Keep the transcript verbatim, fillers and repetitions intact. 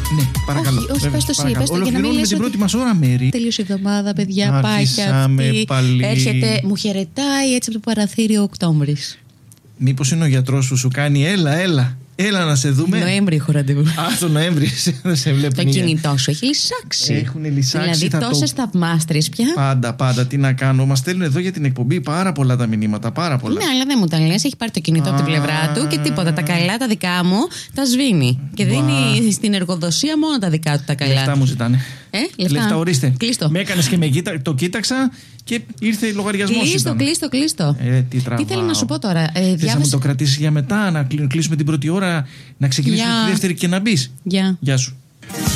Ναι, παρακαλώ. Όχι, όχι, πες το εσύ, πες το, για να μην λες την πρώτη ότι... μας ώρα, Μέρη. Τελείωσε η εβδομάδα, παιδιά, πάει και αυτή. Πάλι. Έρχεται, μου χαιρετάει έτσι από το παραθύριο Οκτώβρης. Μήπως είναι ο γιατρός που σου κάνει έλα, έλα. Έλα να σε δούμε. Νοέμβρη έχω ραντεβού. Α, το Νοέμβρη δεν σε βλέπει. Το κινητό σου έχει λυσάξει. Έχουν λυσάξει. Δηλαδή τόσες το... θαυμάστριες πια. Πάντα, πάντα. Τι να κάνω. Μας στέλνουν εδώ για την εκπομπή πάρα πολλά τα μηνύματα. Πάρα πολλά. Ναι, αλλά δεν μου τα λες. Έχει πάρει το κινητό από την πλευρά του και τίποτα. Τα καλά τα δικά μου τα σβήνει. Και δίνει στην εργοδοσία μόνο τα δικά του τα καλά. Λεφτά μου ζητάνε. Ε, λεφτά. Λεφτά, ορίστε. Κλείστο. Με έκανες και με κοίτα... το κοίταξα και ήρθε λογαριασμός. Κλείστο, κλείστο, κλείστο. Ε, τι, τι θέλω να σου πω τώρα. Ε, Θες διάβασα... να μου το κρατήσεις για μετά, να κλείσουμε την πρώτη ώρα, να ξεκινήσουμε για... τη δεύτερη και να μπεις. Γεια. Γεια σου.